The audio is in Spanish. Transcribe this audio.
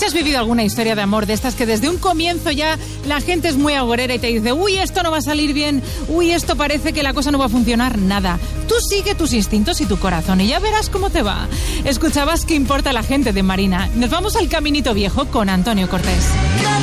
has vivido alguna historia de amor de estas que desde un comienzo ya la gente es muy agorera y te dice, uy, esto no va a salir bien, uy, esto parece que la cosa no va a funcionar? Nada. Tú sigue tus instintos y tu corazón y ya verás cómo te va. Escuchabas ¿Qué importa la gente? De Marina. Nos vamos al Caminito Viejo con Antonio Cortés.